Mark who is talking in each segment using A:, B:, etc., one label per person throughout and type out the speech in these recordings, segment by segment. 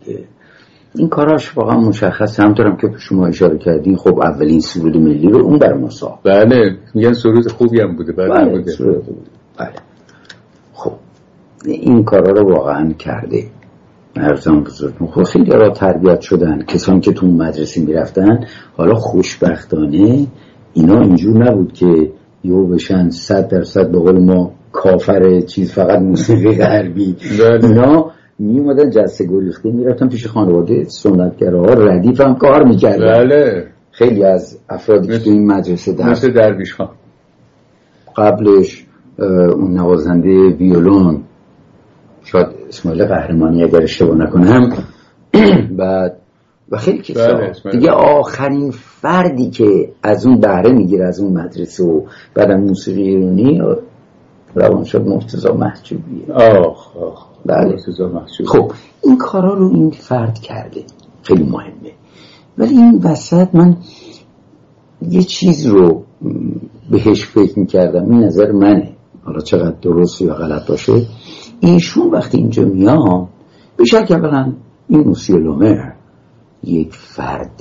A: دیگه. این کاراش واقعا مشخص. همونطورم که شما اشاره کردین خب اولین سرود ملی رو اون برای ما ساخت.
B: بله میگن سرود خوبی هم بوده.
A: بله سرود خوبی. بله خب این کارا رو واقعا کرده. ارزم بزرگم خب خیلی را تربیت شدن کسانی که تو مدرسه میرفتن. حالا خوشبختانه اینا اینجور نبود که یهو بشن 100% به قول ما کافر چیز فقط موسیقی غربی. اینا می اومدن جسته گریخته میرفتن پیش خانواده سنتگراها ردیف هم کار میکردن.
B: بله
A: خیلی از افرادی که تو این مدرسه
B: مثل درویش خان
A: قبلش اون نوازنده ویولون شاید اسماعیل قهرمانی اگر اشتباه نکنم بعد و خیلی کسا دیگه آخرین فردی که از اون بهره میگیره از اون مدرسه و بعدم موسیقی ایرانی روانشاد مرتضی محجوبیه. بله. خب این کارا رو این فرد کرده خیلی مهمه. ولی این وسط من یه چیز رو بهش فکر میکردم. این نظر منه، حالا چقدر درست یا غلط باشه. ایشون وقتی اینجا میان به شک اولا این موسیو لومر یک فرد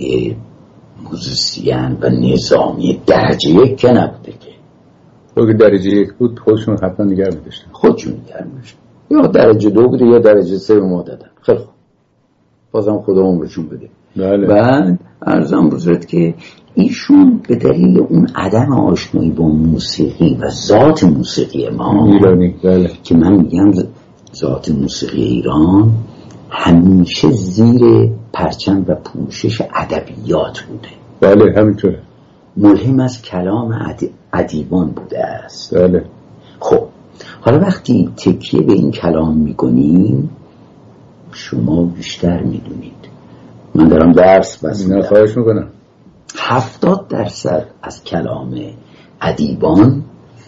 A: موزیسین و نظامی درجه یک که نبوده که
B: اگه درجه یک بود خودشون حتما نگه می‌داشتن.
A: خودشون نگه می‌داشتن. یا درجه 2 بوده یا درجه 3 به ما دادن. خیلی خوب بازم خدا عمرشون بده.
B: بله.
A: بعد عرضم بزرد که ایشون به دلیل اون عدم آشنایی با موسیقی و ذات موسیقی ما
B: ایرانی بله.
A: که من میگم ذات موسیقی ایران همیشه زیر پرچم و پوشش ادبیات بوده.
B: بله همینطوره.
A: ملهم از کلام ادیبان بوده است.
B: بله.
A: خب حالا وقتی تکیه به این کلام میکنیم شما بیشتر میدونید. من دارم درس بس
B: میدم. خواهش میکنم.
A: 70% از کلام ادیبان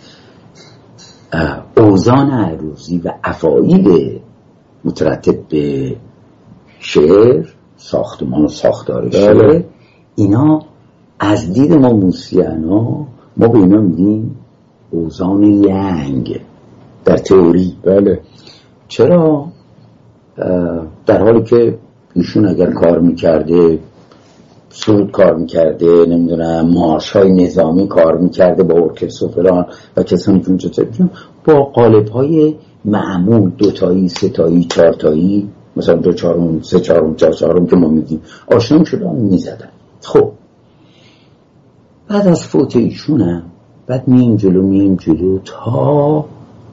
A: اوزان عروضی و افعال مترتب به شعر، ساختمان و ساختار شعر، اینا از دید ما موسیقینا ما به اینا میگیم اوزان ینگ در تئوری.
B: بله.
A: چرا؟ در حالی که ایشون اگر کار میکرده سرود کار میکرده نمیدونم مارش های نظامی کار میکرده با ارکستر و فلان و کسانی که اونجا با قالب های معمول 2 تایی 3 تایی 4 تایی مثلا 2 4 3 4 4 4 که ما میگیم آشنا شدن میزدن. خب بعد از فوت ایشونم بعد مییم جلو تا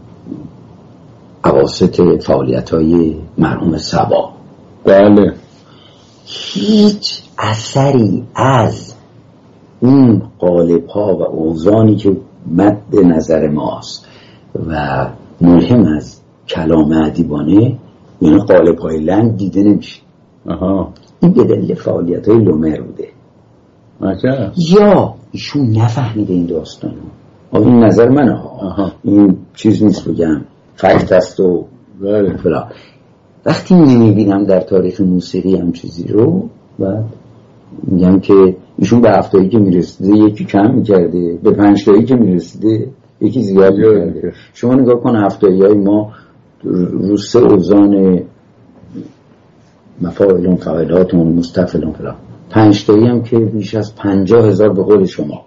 A: اواسط فعالیت های مرحوم صبا.
B: بله.
A: هیچ اثری از اون قالب ها و اوزانی که مد نظر ماست و ملهم از کلام ادیبانه این قالب های لنگ دیده نمیشه. این به دلیل فعالیت های لومر بوده. یا ایشون نفهمیده این داستانو. این نظر منه. این چیز نیست بگم فکت است و فلان. وقتی نمیبینم در تاریخ موسیقی هم چیزی رو بعد میگم که ایشون به 7 تایی که میرسیده یکی کم میکرده، به 5 تایی که میرسیده یکی زیاد میکرده. شما نگاه کن 7 تایی های ما رو 3 اوزان مفاعلون فاعلاتون مستفعلون فلان، 5 تایی هم که بیش از 50,000 به قول شما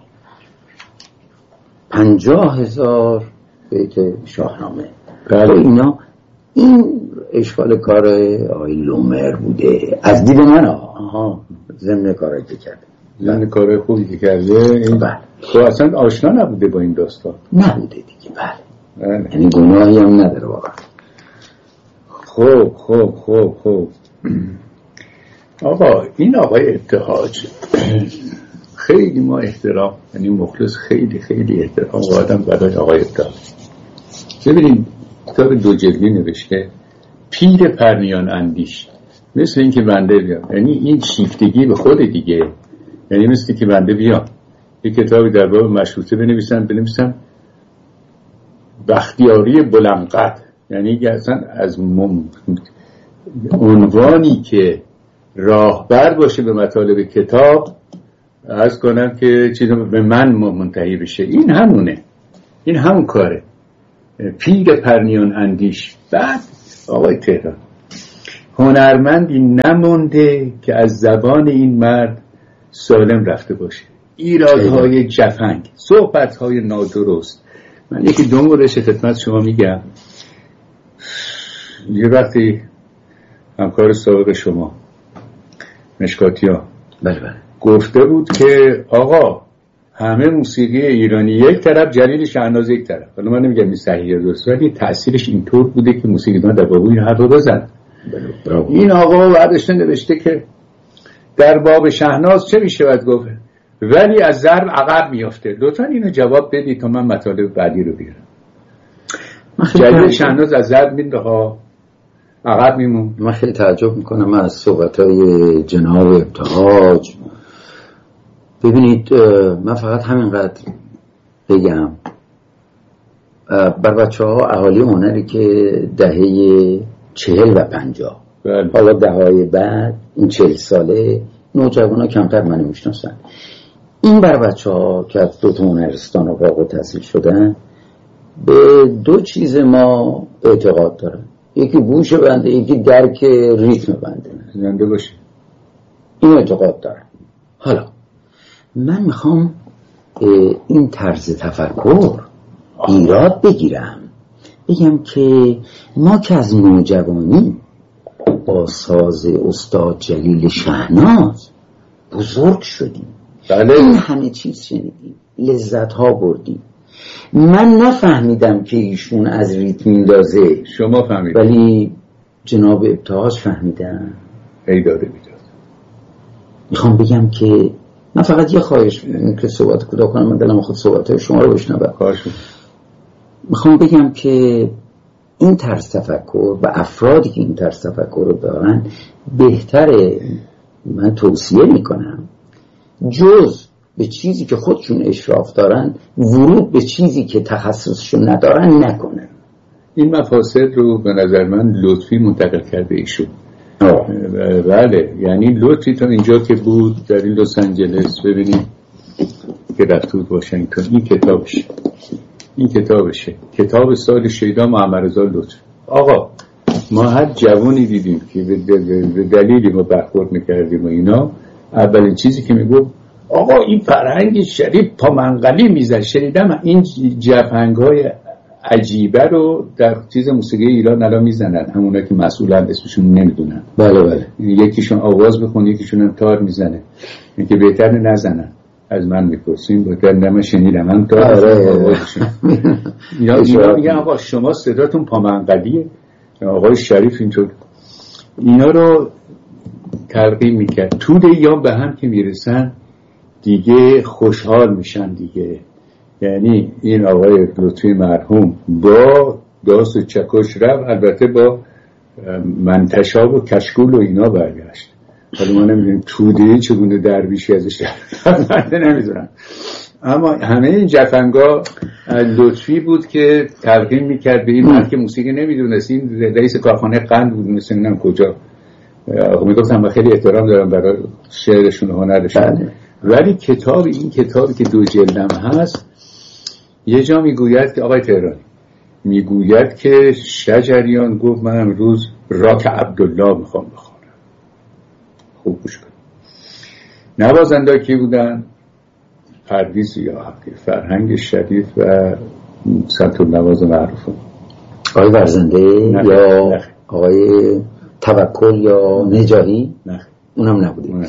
A: 50,000 بیت شاهنامه. اینا این اشکال کار آقای لومر بوده از دید من. ضمن کاری که کرده،
B: ضمن کار خوبی که کرده. این تو اصلا آشنا نبوده با این داستان.
A: نبوده دیگه. بله. یعنی گناهی هم نداره واقعا.
B: خب آقا این آقای ابتهاج خیلی ما احترام، یعنی مخلص خیلی خیلی احترام قائلم برای آقای ابتهاج. ببینید کتاب 2 جلدی نوشته پیر پرنیان اندیش. مثل این که بنده بیام، یعنی این شیفتگی به خود دیگه، یعنی مثل که بنده بیام یک کتابی در باب مشروطه بنویسم بختیاری بلندقد، یعنی اصلا از عنوانی که راهبر باشه به مطالب کتاب عرض کنم که چیزا به من منتهی بشه. این همونه، این همون کاره. پیر پرنیان اندیش. بعد آقای تهران هنرمندی نمونده که از زبان این مرد سالم رفته باشه. ایرادهای جفنگ، صحبتهای نادرست. من یکی دو موردش خدمت شما میگم. یه وقتی همکار سابق شما مشکاتیان گفته بود که آقا همه موسیقی ایرانی یک طرف، جلیل شهناز یک طرف. حالا من نمیگم این صحیحه درست، ولی تأثیرش اینطور بوده که موسیقیدان در باب این حرف رو بزن. این آقا برداشته نوشته که در باب شهناز چه میشه باید گفت، ولی از ضرب عقب میافته. لطفا اینو جواب بدید تا من مطالب بعدی رو بیارم. جلیل شهناز از ضرب میره ها، عقب میمون.
A: من خیلی تعجب میکنم از صحبتهای جناب ابتهاج. ببینید من فقط همینقدر بگم بر بچه ها اهالی هنری که دهه 40 و 50 حالا دههای بعد این 40 ساله نوجوان ها کمتر منو میشناسن. این بر بچه ها که از 2 هنرستان و فارغ التحصیل شدن به 2 چیز ما اعتقاد دارن، یکی گوش بنده، یکی درک ریتم بنده.
B: زنده باشه.
A: این اعتقاد دارن. حالا من میخوام این طرز تفکر ایراد بگیرم، بگم که ما که از نوجوانی با ساز استاد جلیل شهناز بزرگ شدیم، این همه چیز شنیدیم، لذت ها بردیم. من نفهمیدم که ایشون از ریتم میندازه،
B: شما فهمیدید،
A: ولی جناب ابتهاج فهمیدن.
B: ای داده بیداد.
A: میخوام بگم که من فقط یه خواهش که صحبت کوتاه کنم، من دلم خود صحبت شما رو بشنوم. میخوام بگم که این طرز تفکر و افرادی که این طرز تفکر رو دارن بهتره، من توصیه میکنم جز به چیزی که خودشون اشراف دارن ورود به چیزی که تخصصشون ندارن نکنن.
B: این مفاسد رو به نظر من لطفی منتقل کرده ایشون. بله، یعنی لطفی تا اینجا که بود در این لس آنجلس، ببینید که رفته بود واشنگتن، این کتابشه کتاب سال شیدا محمدرضا لطفی. آقا ما هر جوانی دیدیم که به دلیلی ما برخورد میکردیم و اینا، اولین چیزی که میگفت آقا این فرهنگ شریف پامنقلی میزن. شنیدم این جفنگ‌های عجیبه رو در چیز موسیقی ایران الان میزنن، همونا که مسئولن اسمشون نمیدونن.
A: بله
B: یکیشون آواز بخونه، یکیشون هم تار میزنه. اینکه بهتر نزنن. از من میپرسین بهتر نمه شنیدم هم تار آوازشون. اینا میگن آقا شما صداتون پامنقلیه، آقای شریف اینطور. اینا رو ترغیب میکرد. طول ایام به هم که میرسن دیگه خوشحال میشن دیگه. یعنی این آقای لطفی مرحوم با داس و چکش رفت، البته با منتشاب و کشکول و اینا برگشت. حالا ما نمیدونیم توده چگونه درویشی ازش نمیدونم، اما همه این جفنگا لطفی بود که ترغیب میکرد به این مرد که موسیقی نمیدونست. این رئیس کارخانه قند بود، مثل نمیدونم کجا. میگفتم من خیلی احترام دارم برای شعرشون و هنرشون، ولی این کتابی که 2 جلدم هست، یه جا میگوید که آقای تهرانی میگوید که شجریان گفت من امروز راک عبدالله میخوام بخونم. خوب گوش کن. نوازنده کی بودن؟ پرویز یاحقی، فرهنگ شریف و سنت النواز معروف.
A: آقای ورزنده یا آقای توکل یا نجاهی؟
B: نه
A: اونم نبودی.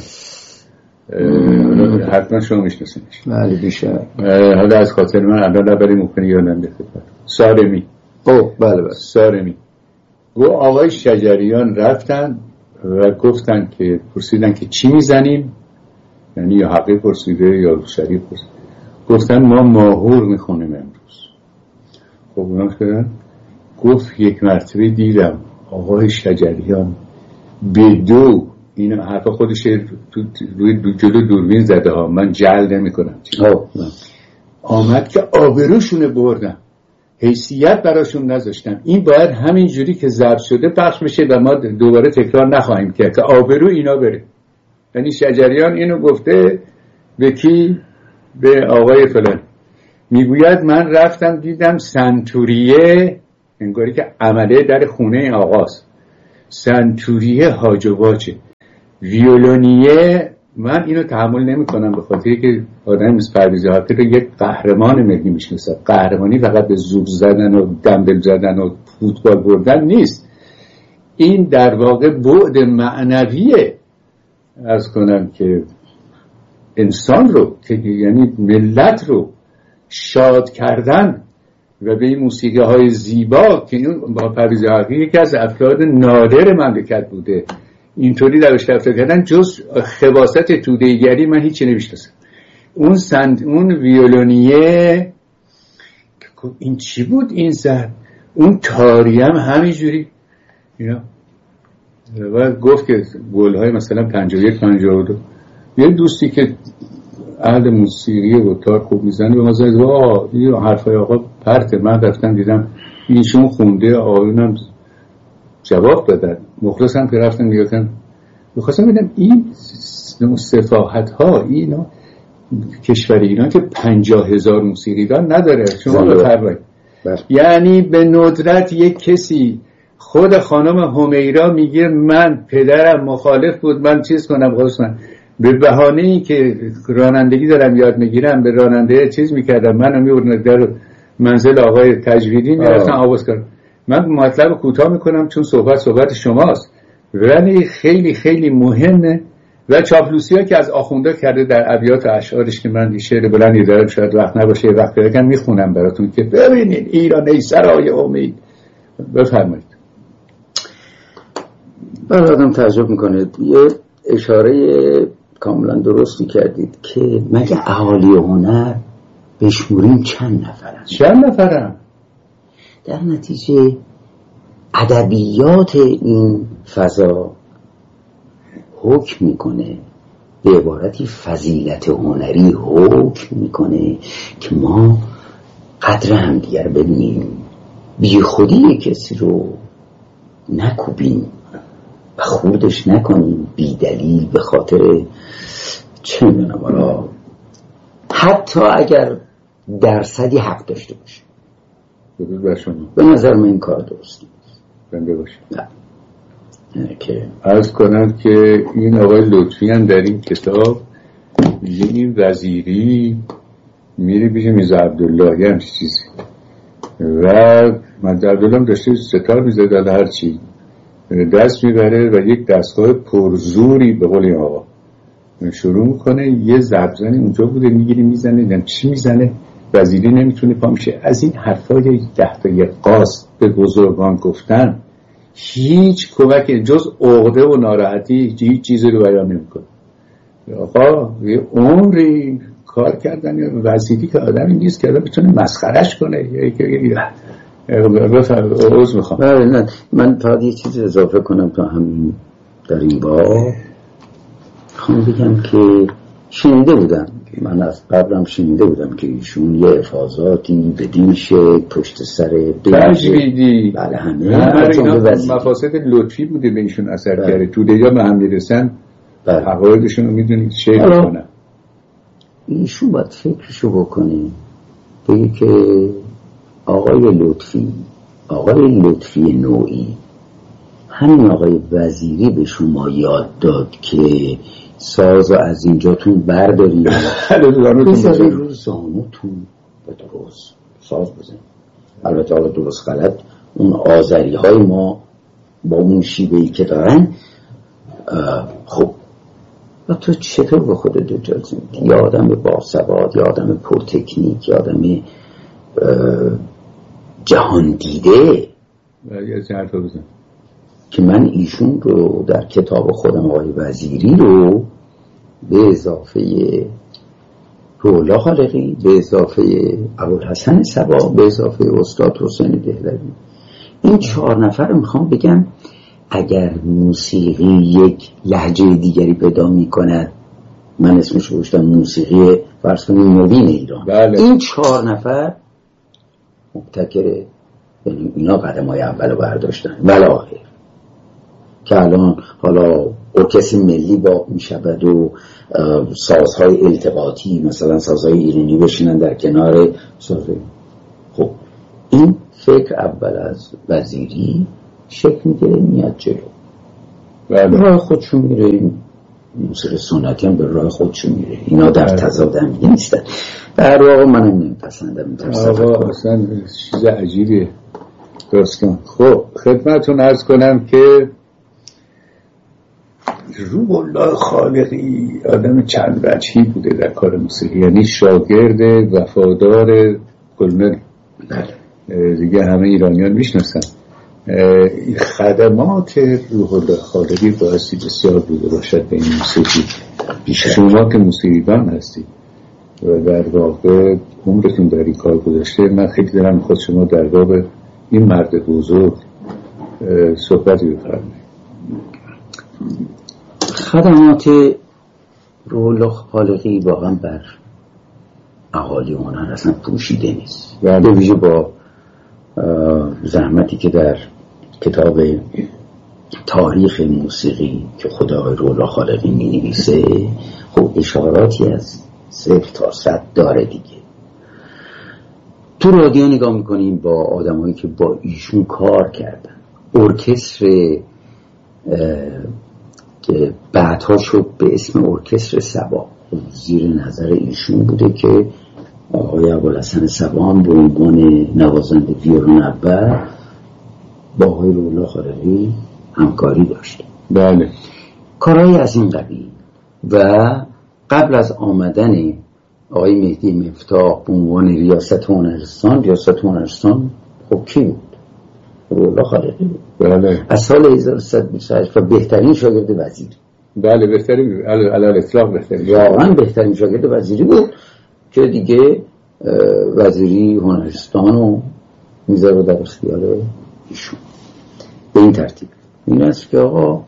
B: حتما شما میشناسینش.
A: بله بیشتر.
B: حالا از خاطر من الان اولی ممکنه یادم بیاد. سارمی.
A: بله.
B: سارمی. و آقای شجریان رفتن و گفتن که پرسیدن که چی میزنیم؟ یعنی یا حقی پرسیده یا شریف پرسیده. گفتن ما ماهور میخونیم امروز. خب اونا کردن. گفت یک مرتبه دیدم آقای شجریان به 2 این حرفا خودش روی جلو دوربین زده ها، من جعل نمی کنم. آمد که آبروشونه بردم، حیثیت براشون نذاشتم. این باید همین جوری که ضبط شده پخش بشه و ما دوباره تکرار نخواهیم کرد که آبرو اینا بره. یعنی شجریان اینو گفته به کی؟ به آقای فلان. میگوید من رفتم دیدم سنتوریه، انگاری که عمله در خونه آقاست، سنتوریه هاج و واجه، ویولونیه من اینو تحمل نمی کنم، به خاطری که آدم مثل پرویز حقی رو یک قهرمان ملی میشناسم. قهرمانی فقط به زوب زدن و دنبل زدن و فوتبال بردن نیست، این در واقع بعد معنویه از کنم که انسان رو، یعنی ملت رو شاد کردن و به این موسیقی های زیبا که این با پرویز حقی یکی از افراد نادر مملکت بوده، اینطوری درش رفتار کردن. جز خباست توده‌گری من هیچی نمیشناسم. اون ویولونیه این چی بود این زد، اون تاری هم همینجوری و گفت که گل‌های مثلا 51 52 یه دوستی که اهل موسیقی و تار خوب میزنه به ما زد وا این حرفای آقا پرته. من رفتم دیدم ایشون خونده، آقایونم جواب دادن، مخلصم که رفتم نگاه کردم می‌خواستم ببینم این صفاحت ها اینا کشور ایران که 50,000 موسیقیدان نداره. شما بفرمایید یعنی به ندرت یک کسی، خود خانم همیرا میگه من پدرم مخالف بود من چیز کنم خواستم به بهانه ای که رانندگی دارم یاد میگیرم به راننده چیز میکردم، منو میبردن در منزل آقای تجویدی میرفتن آواز کردم. من مطلب کوتاه میکنم چون صحبت شماست، ولی خیلی خیلی مهمه و چاپلوسی ها که از آخونده کرده در ابیات و اشعارش که من شعر بلندی دارم شاید وقت نباشه وقت بگم میخونم براتون که ببینید ایران ای سرای امید. بفرمایید.
A: بله آدم تعجب میکنه. یه اشاره کاملا درستی کردید که مگه اهالی هنر بشموریم چند نفرن؟ در نتیجه ادبیات این فضا حکم میکنه، به عبارتی فضیلت هنری حکم میکنه که ما قدر هم دیگر بدونیم، بی خودی کسی رو نکوبیم و خوردش نکنیم بی دلیل به خاطر چه میدونم حالا حتی اگر درصدی حق داشته باشه. به نظر من این کار درست نیست.
B: بنده باشه.
A: نه که
B: عرض کنم که این آقای لطفی هم در این کتاب این وزیری میره پیش میرزا عبدالله یه همچی چیزی و میرزا عبدالله هم داشته ستار میزد در هر چی دست میبره و یک دستگاه پرزوری به قول این آقا شروع میکنه یه ضربزنی اونجا بوده میگیری میزنه نم چی میزنه وزیری نمیتونه پا میشه. از این حرفای 10 تا قاص به بزرگان گفتن هیچ کمک جز عقده و ناراحتی هیچ چیزی رو بیان نمیکنه. آقا یه عمری کار کردن یا وزیری که آدمی نیست که آدم بتونه مسخرش کنه عوض میخوام.
A: نه من فقط یه چیزی اضافه کنم تا همین در این باب خواهم بگم که شنیده بودم، من از قبلم شنیده بودم که ایشون یه افاظاتی بدین شکل پشت سر
B: تجویدی
A: بله همه
B: مفاسد لطفی بوده به ایشون اثر کرده. تو دیگه به هم میرسن حقایقشون رو میدونید شعر کنن.
A: ایشون باید فکرشو بکنه بگه که آقای لطفی نوعی همین آقای وزیری به شما یاد داد که ساز از اینجاتون برداریم بذاری رو زانوتون به درست ساز بزنیم. البته حالا درست غلط اون آذری های ما با اون شیوهی که دارن خب و تو چطور به خودت اجازه میدی؟ یا آدم باسواد یا آدم پرتکنیک یا آدم جهان دیده که من ایشون رو در کتاب خودم آقای وزیری رو به اضافه رولا خالقی به اضافه ابوالحسن صبا به اضافه استاد حسین دهلوی این 4 نفر رو میخوام بگم اگر موسیقی یک لهجه دیگری پیدا میکند من اسمش رو گذاشتم موسیقی فرض کنیم نوین ایران
B: بله.
A: این 4 نفر مبتکره یعنی اینا قدم‌های اولو برداشتن ولی آخر که الان حالا ارکستر ملی با میشود و سازهای التقاطی مثلا سازهای ایرانی بشینن در کنار سازهای. خب این فکر اول از وزیری شکل میگیره میاد جلو به راه خودشون میره، این موسیقی سنتی هم به راه خودشون میره، اینا در تضاد هم نیستن. در واقع منم نمیپسندم
B: آقا اصلا چیز عجیبیه داستان. خب خدمتون عرض کنم که روح الله خالقی آدم چند وجهی بوده در کار موسیقی، یعنی شاگرد وفادار کلنر دیگه همه ایرانیان میشناسن. خدمات روح الله خالقی بایستی بسیار بوده باشد به این موسیقی. شما که موسیقیدان هستید و در واقع عمرتون در این کار گذاشته، من خیلی دلم میخواد شما در باب این مرد بزرگ صحبتی بفرمایید.
A: خدمات روح الله خالقی واقعا بر اهالی هنر اصلا پوشیده نیست، به ویژه با زحمتی که در کتاب تاریخ موسیقی که خدای روح الله خالقی می نویسه، خب اشاراتی از 0 تا 100 داره دیگه. تو رادیو نگاه میکنیم با آدمایی که با ایشون کار کردن، ارکستر که بعدها شد به اسم ارکستر صبا زیر نظر ایشون بوده که آقای ابوالحسن صبا هم به عنوان نوازنده ویولون اول با آقای روح الله خالقی همکاری داشته.
B: بله.
A: کارهای از این قبیل. و قبل از آمدن آقای مهدی مفتاح به عنوان ریاست هنرستان خب کی بود؟ روح الله خالقی بود.
B: بله.
A: از سال 1328 و بهترین شاگرد وزیری.
B: بله بهترین علال اطلاق بهترین،
A: واقعا بهترین شاگرد وزیری بود که دیگه وزیری هنرستانو میذاره در اختیار ایشون. به این ترتیب این است که آقا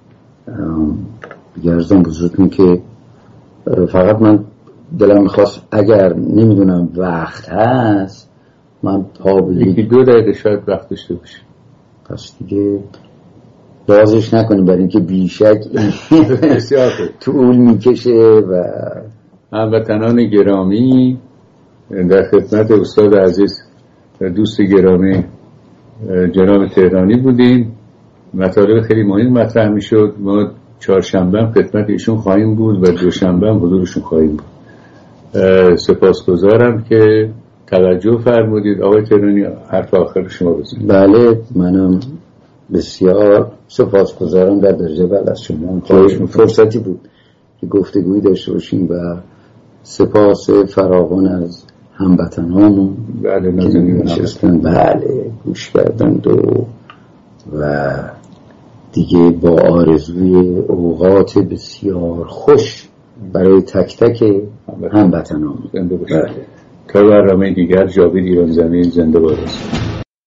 A: گرزان بزرگتون که فقط من دلم میخواست اگر نمیدونم وقت هست من پا بگید
B: 1-2 دقیقه شاید وقت داشته باشه،
A: پس دیگه بازش نکنیم برای اینکه بیشک
B: بسیار
A: طول میکشه. و
B: هموطنان گرامی در خدمت استاد عزیز و دوست گرامی جناب تهرانی بودیم. مطالب خیلی مهم مطرح میشد. ما چهارشنبه خدمت ایشون خواهیم بود و دوشنبه حضورشون خواهیم بود. سپاسگزارم که توجه فرمودید. آقای تهرانی حرف آخر شما بزنید.
A: بله منم بسیار سپاسگزارم در درجه اول از شما که فرصتی بود که گفتگویی داشته باشیم و سپاس فراوان از هموطنانمون
B: بله
A: که نشستن بله گوش کردند و دیگه با آرزوی اوقات بسیار خوش برای تک تک هموطنان.
B: بله. تا برنامه دیگر جاوید ایران زمین زنده باد.